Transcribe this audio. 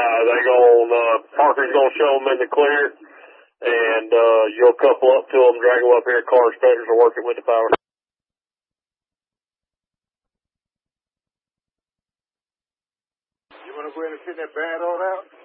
They Parker's gonna show them in the clear, and you'll couple up to them, drag them up here. Car inspectors are working with the power. You want to go in and fit that bad on out?